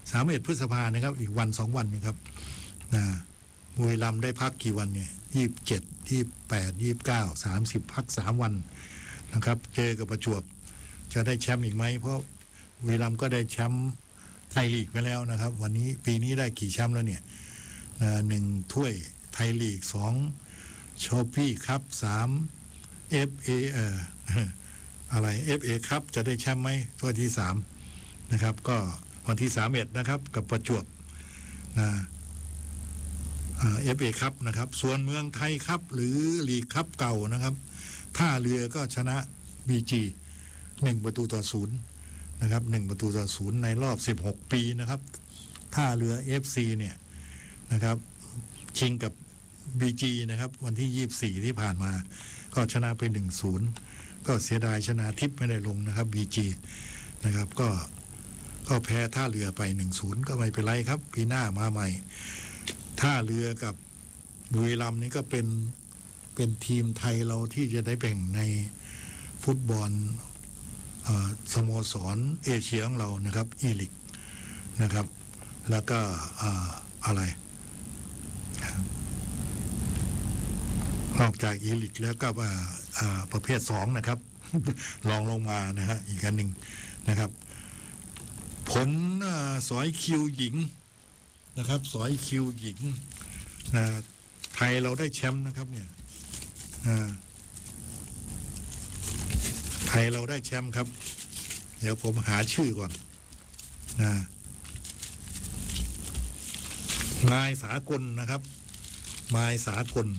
31 พฤษภานะครับอีกวัน2 วันนะครับบุรีรัมย์ได้พักกี่วันเนี่ย27 28 29 30พัก3 วันนะครับเจอกับประจวบจะได้แชมป์อีกไหมเพราะบุรีรัมย์ก็ได้แชมป์ไทยลีกไปแล้วนะครับวันนี้ปีนี้ได้กี่แชมป์แล้วเนี่ย1 ถ้วยไทยลีก2 โชฟี่ครับ3 FA อะไร FA ครับจะได้แชมป์ไหมถ้วยที่3นะครับก็วันที่31นะครับกับประจวบFA ครับนะครับส่วนเมืองไทยครับหรือลีกครับเก่านะครับท่าเรือก็ชนะ BG 1-0นะครับ1-0ในรอบ16 ปีนะครับท่าเรือ FC เนี่ยนะครับชิงกับ BG นะครับวันที่24ที่ผ่านมาก็ชนะไป 1-0 ก็เสียดายชนะทิพย์ไม่ได้ลงนะครับ BG นะครับก็แพ้ท่าเรือไป 1-0 ก็ไม่เป็นไรครับปีหน้ามาใหม่ท่าเรือกับบุรีรัมย์นี่ก็เป็นทีมไทยเราที่จะได้แบ่งในฟุตบอลสโมสรเอเชียของเรานะครับอีลิกนะครับแล้วก็อะไรนอกจากอีลิกแล้วก็ประเภท2นะครับลองลงมานะฮะอีกอันหนึ่งนะครับผลสอยคิวหญิงนะครับสอยคิวหญิงไทยเราได้แชมป์นะครับเนี่ยไทยเราได้แชมป์ครับเดี๋ยวผมหาชื่อก่อนนายสากลนะครับนายสากล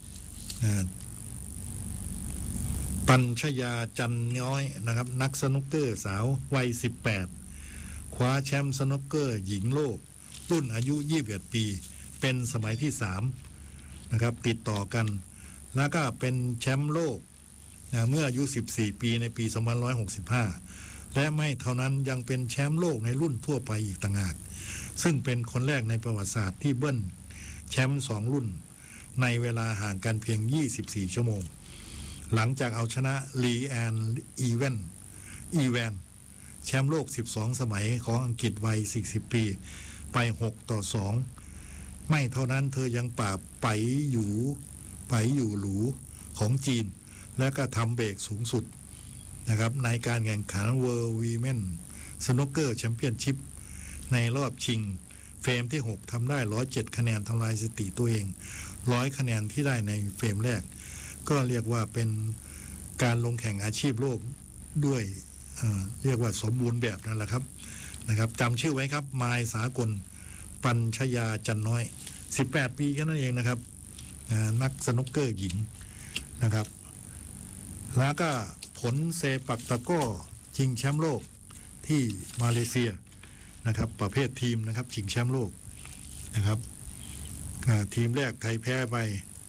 ปัญชยาจันน้อยนะครับนักสนุกเกอร์สาววัย18คว้าแชมป์สนุกเกอร์หญิงโลกรุ่นอายุ21 ปีเป็นสมัยที่3นะครับติดต่อกันแล้วก็เป็นแชมป์โลกเมื่ออายุ14 ปีในปี2565และไม่เท่านั้นยังเป็นแชมป์โลกในรุ่นทั่วไปอีกต่างหากซึ่งเป็นคนแรกในประวัติศาสตร์ที่เบิ้ลแชมป์2 รุ่นในเวลาห่างกันเพียง24 ชั่วโมงหลังจากเอาชนะลีแอนอีแวนแชมป์โลก12 สมัยของอังกฤษวัย40 ปีไป6-2ไม่เท่านั้นเธอยังปราบไปอยู่หลูของจีนและก็ทำเบรกสูงสุดนะครับในการแข่งขัน World Women Snooker Championship ในรอบชิงเฟรมที่6ทำได้107 คะแนนทำลายสถิติตัวเอง100 คะแนนที่ได้ในเฟรมแรกก็เรียกว่าเป็นการลงแข่งอาชีพโลกด้วยเรียกว่าสมบูรณ์แบบนั่นแหละครับนะครับจำชื่อไว้ครับมายสากลปัญชยาจันน้อย18 ปีแค่นั้นเองนะครับนักสนุกเกอร์หญิงนะครับแล้วก็ผลเซปักตะก้อชิงแชมป์โลกที่มาเลเซียนะครับประเภททีมนะครับชิงแชมป์โลกนะครับทีมแรกไทยแพ้ไป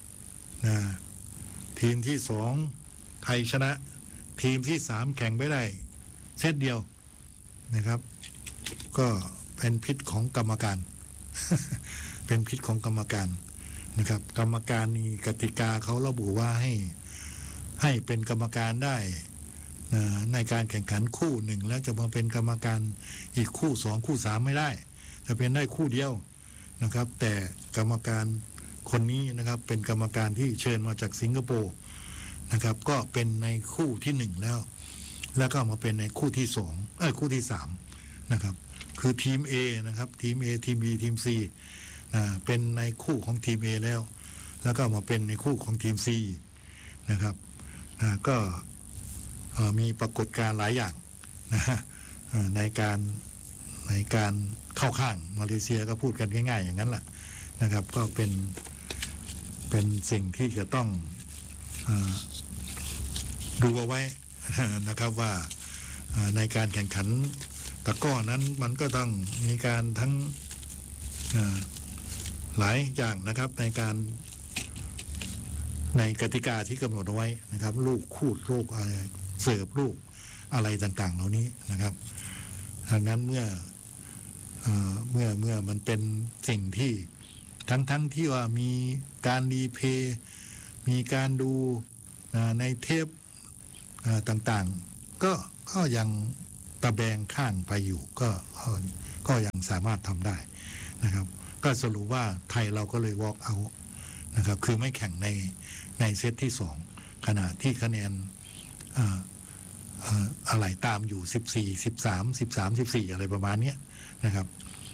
ทีมที่2ไทยชนะทีมที่3แข่งไม่ได้เซตเดียวนะครับก็เป็นพิษของกรรมการ เป็นพิษของกรรมการนะครับกรรมการนี่กติกาเขาระบุว่าให้เป็นกรรมการได้ในการแข่งขันคู่1แล้วจะมาเป็นกรรมการอีกคู่2คู่3ไม่ได้จะเป็นได้คู่เดียวนะครับแต่กรรมการคนนี้นะครับเป็นกรรมการที่เชิญมาจากสิงคโปร์นะครับก็เป็นในคู่ที่1แล้วก็มาเป็นในคู่ที่2คู่ที่3นะครับคือทีม A นะครับทีม A ทีม B ทีม C เป็นในคู่ของทีม A แล้วก็มาเป็นในคู่ของทีม C นะครับก็มีปรากฏการณ์หลายอย่างนะในการเข้าข้างมาเลเซียก็พูดกันง่ายๆอย่างนั้นแหละนะครับก็เป็นสิ่งที่จะต้องดูเอาไว้นะครับว่าในการแข่งขันตะกร้อนั้นมันก็ต้องมีการทั้งหลายอย่างนะครับในกติกาที่กำหนดเอาไว้นะครับลูกคูดลูกอะไรเสิร์ฟลูกอะไรต่างๆเหล่านี้นะครับดังนั้นเมื่อมันเป็นสิ่งที่ทั้งที่ว่ามีการรีเพย์มีการดูในเทปต่างๆก็ยังตะแบงข้างไปอยู่ก็ก็ยังสามารถทำได้นะครับก็สรุปว่าไทยเราก็เลย walk out นะครับคือไม่แข่งในเซตที่2ขณะที่คะแนนอะไรตามอยู่14 13 14อะไรประมาณนี้นะครับ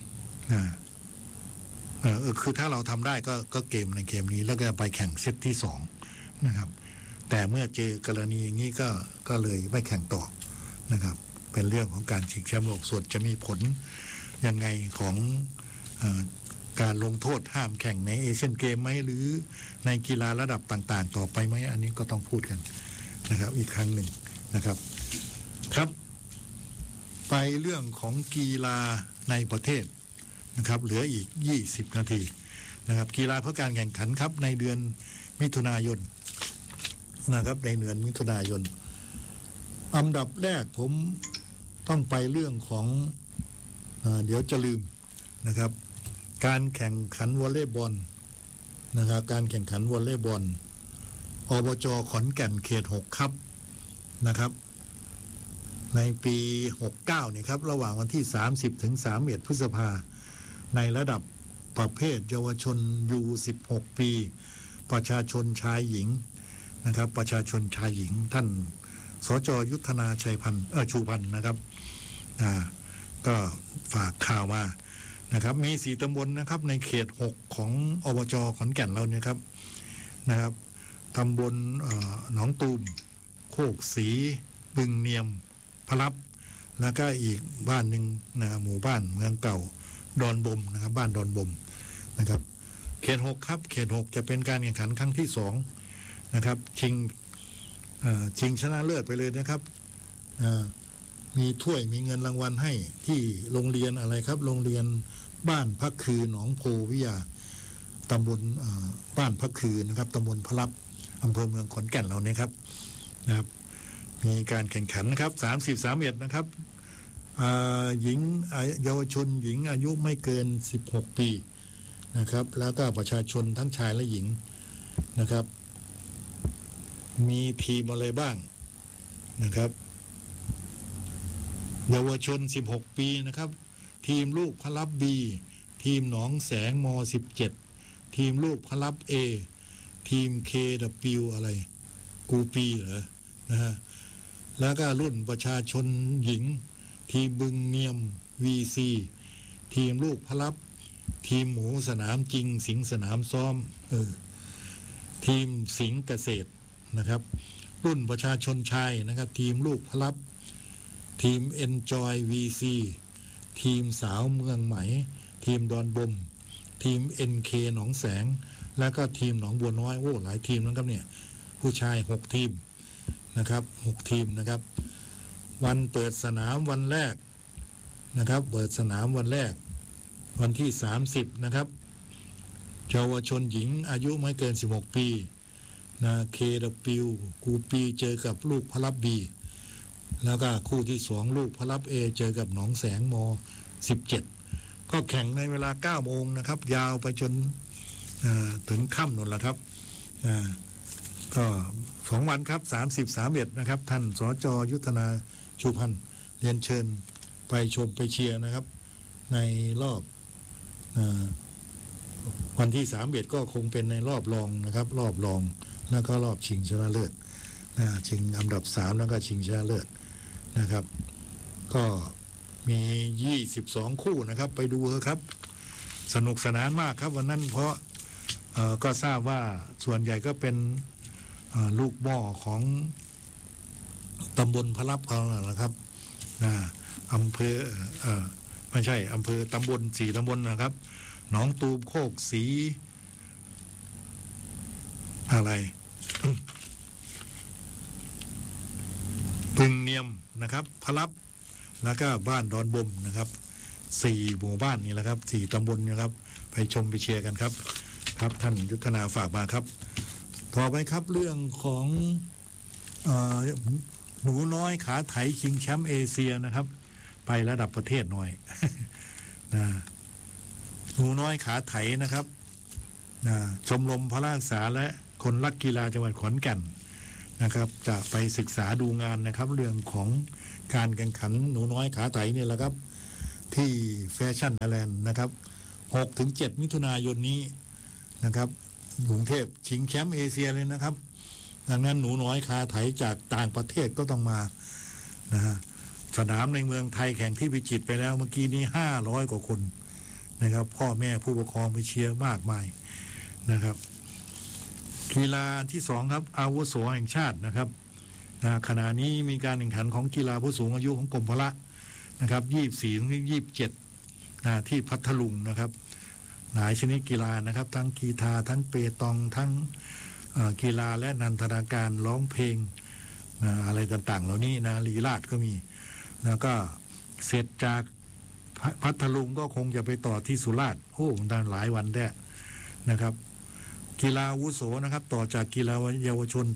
คือถ้าเราทำได้ก็เกมในเกมนี้แล้วก็ไปแข่งเซตที่2นะครับแต่เมื่อเจอกรณีอย่างนี้ก็เลยไม่แข่งต่อนะครับเป็นเรื่องของการชิงแชมป์โลกส่วนจะมีผลยังไงของการลงโทษห้ามแข่งในเอเชียนเกมไหมหรือในกีฬาระดับต่างๆต่อไปไหมอันนี้ก็ต้องพูดกันนะครับอีกครั้งหนึ่งนะครับครับไปเรื่องของกีฬาในประเทศนะครับเหลืออีก20นาทีนะครับกีฬาเพื่อการแข่งขันครับในเดือนมิถุนายนนะครับในเดือนมิถุนายนอันดับแรกผมต้องไปเรื่องของเดี๋ยวจะลืมนะครับการแข่งขันวอลเลย์บอลนะครับการแข่งขันวอลเลย์บอลอบจ.ขอนแก่นเขต6ครับนะครับในปี69เนี่ยครับระหว่างวันที่30ถึง31พฤษภาในระดับประเภทเยาวชนยู16ปีประชาชนชายหญิงนะครับประชาชนชายหญิงท่านสจ.ยุทธนาชัยพันธ์ชูพันธ์นะครับก็ฝากข่าวมานะครับมี4ตำบลนะครับในเขต6ของอบจ.ขอนแก่นเราเนี่ยครับนะครับตำบลหนองตูมโคกศรีบึงเนียมพลับแล้วก็อีกบ้านหนึ่งนะหมู่บ้านเมืองเก่าดอนบมนะครับบ้านดอนบมนะครับเขต6ครับเขต6จะเป็นการแข่งขันครั้งที่2นะครับชิงชนะเลิศไปเลยนะครับมีถ้วยมีเงินรางวัลให้ที่โรงเรียนอะไรครับโรงเรียนบ้านพักคือหนองโพวิทยาตำบลบ้านพักคือนะครับตำบลพลับอำเภอเมืองขอนแก่นเราเนี่ยครับนะครับมีการแข่งขันนะครับ30-31นะครับหญิงเยาวชนหญิงอายุไม่เกิน16ปีนะครับแล้วก็ประชาชนทั้งชายและหญิงนะครับมีทีมอะไรบ้างนะครับเยาวชน16ปีนะครับทีมลูกพลับ B ทีมหนองแสงม17ทีมลูกพลับ A ทีม KW อะไรกูปีเหรอนะฮะแล้วก็รุ่นประชาชนหญิงทีมบึงเนียม VC ทีมลูกพลับทีมหมูสนามจริงสิงห์สนามซ้อมทีมสิงห์เกษตรนะครับรุ่นประชาชนชายนะครับทีมลูกพลับทีม Enjoy VC ทีมสาวเมืองไหมทีมดอนบมทีม NK หนองแสงแล้วก็ทีมหนองบัวน้อยโอ้หลายทีมนะครับเนี่ยผู้ชาย6ทีมนะครับ6ทีมนะครับวันเปิดสนามวันแรกนะครับเปิดสนามวันแรกวันที่30นะครับเยาวชนหญิงอายุไม่เกิน16ปีนะ KW กูปีเจอกับลูกพลับ B แล้วก็คู่ที่2ลูกพลับ A เจอกับหนองแสงม17ก็แข่งในเวลา 9 โมงนะครับยาวไปจนถึงค่ำนั่นแหละครับก็2 วันครับ30-31นะครับท่านสจ.ยุทธนาชูพันธ์เรียนเชิญไปชมไปเชียร์นะครับในรอบวันที่31ก็คงเป็นในรอบรองนะครับรอบรองแล้วก็รอบชิงชนะเลิศชิงอันดับ3แล้วก็ชิงชนะเลิศนะครับก็มี22คู่นะครับไปดูครับสนุกสนานมากครับวันนั้นเพราะก็ทราบว่าส่วนใหญ่ก็เป็นลูกหม้อของตำบลพลับเขานะครับอำเภอไม่ใช่อำเภอตำบล4ตำบลนะครับหนองตูมโคกศรีอะไรพึงเนียมนะครับพลับแล้วก็บ้านดอนบมนะครับ4หมู่บ้านนี่แหละครับ4ตำบลนะครับไปชมไปเชียร์กันครับครับท่านยุทธนาฝากมาครับต่อไปครับเรื่องของหนูน้อยขาไถชิงแชมป์เอเชียนะครับไประดับประเทศหน่อยนะหนูน้อยขาไถนะครับชมรมพระราชาและคนรักกีฬาจังหวัดขอนแก่นนะครับจะไปศึกษาดูงานนะครับเรื่องของการแข่งขันหนูน้อยขาไถนี่แหละครับที่แฟชั่นไอแลนด์นะครับ6-7 มิถุนายนนี้นะครับกรุงเทพชิงแชมป์เอเชียเลยนะครับดังนั้นหนูน้อยคาไถจากต่างประเทศก็ต้องมานะฮะสนามในเมืองไทยแข่งที่พิจิตรไปแล้วเมื่อกี้นี้500 กว่าคนนะครับพ่อแม่ผู้ปกครองไปเชียร์มากมายนะครับกีฬาที่สองครับอาวุโสแห่งชาตินะครับขณะนี้มีการแข่งขันของกีฬาผู้สูงอายุของกรมพละนะครับ24-27ที่พัทลุงนะครับหลายชนิดกีฬานะครับทั้งกีฬาทั้งเปตองทั้งกีฬาและนันทนาการร้องเพลงอะไรต่างๆเหล่านี้นะลีลาศก็มีแล้วก็เสร็จจากพัทลุงก็คงจะไปต่อที่สุราษฎร์โอ้นานหลายวันแด้นะครับกีฬาอาวุโสนะครับต่อจากกีฬาเยาวชน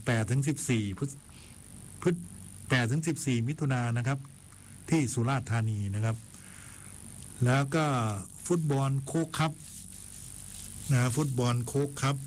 8-14 มิถุนายนนะครับที่สุราษฎร์ธานีนะครับแล้วก็ฟุตบอลโค้กคัพฟุตบอลโค้กคัพ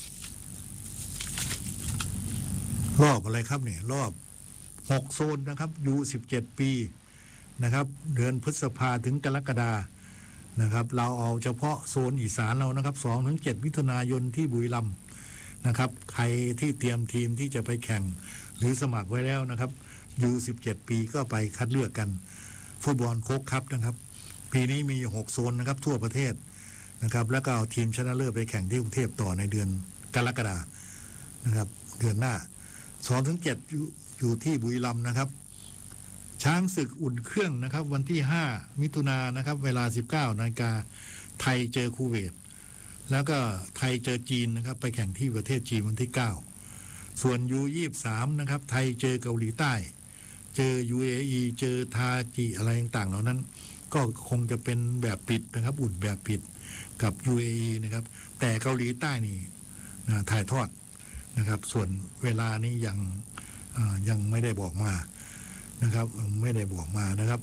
รอบอะไรครับเนี่ยรอบ6 โซนนะครับอยู่17 ปีนะครับเดือนพฤษภาถึงกรกฎานะครับเราเอาเฉพาะโซนอีสานเรานะครับ2-7 มิถุนายนที่บุรีรัมย์นะครับใครที่เตรียมทีมที่จะไปแข่งหรือสมัครไว้แล้วนะครับอยู่17 ปีก็ไปคัดเลือกกันฟุตบอลโค้กคัพนะครับปีนี้มี6 โซนนะครับทั่วประเทศนะครับแล้วก็เอาทีมชนะเลิศไปแข่งที่กรุงเทพต่อในเดือนกรกฎานะครับเดือนหน้า2-7อยู่ที่บุรีรัมย์นะครับช้างศึกอุ่นเครื่องนะครับวันที่5 มิถุนายนนะครับเวลา 19 นาฬิกาไทยเจอคูเวตแล้วก็ไทยเจอจีนนะครับไปแข่งที่ประเทศจีนวันที่9ส่วน U23 นะครับไทยเจอเกาหลีใต้เจอ UAE เจอทาจิอะไรต่างๆเหล่านั้นก็คงจะเป็นแบบปิดนะครับอุ่นแบบปิดกับ UAE นะครับแต่เกาหลีใต้นี่ถ่ายทอดนะครับส่วนเวลานี้ยังไม่ได้บอกมานะครับไม่ได้บอกมานะครับ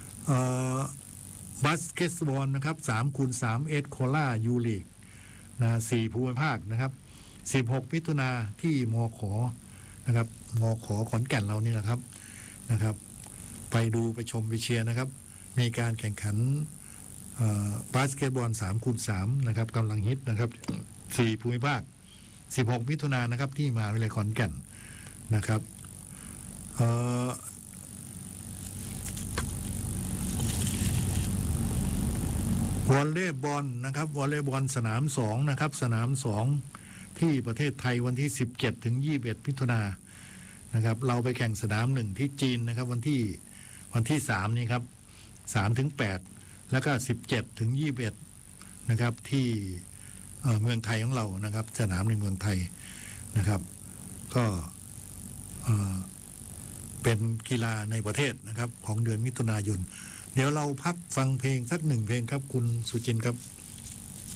บาสเกตบอลนะครับ3x3 เอสโคล่ายูลีก4 ภูมิภาคนะครับ16 มิถุนาที่มข.นะครับมข.ขอนแก่นเรานี่แหละครับไปดูไปชมไปเชียร์นะครับมีการแข่งขันบาสเกตบอล3x3นะครับกำลังฮิตนะครับ4 ภูมิภาค16 มิถุนายนนะครับที่มหาวิทยาลัยขอนแก่นนะครับวอลเลย์บอลนะครับวอลเลย์บอลสนาม2นะครับสนาม2ที่ประเทศไทยวันที่17-21 มิถุนายนนะครับเราไปแข่งสนาม1ที่จีนนะครับวันที่3นี้ครับ3-8แล้วก็17-21นะครับที่เมืองไทยของเรานะครับสนามในเมืองไทยนะครับก็เป็นกีฬาในประเทศนะครับของเดือนมิถุนายนเดี๋ยวเราพักฟังเพลงสัก1 เพลงครับคุณสุจินต์ครับ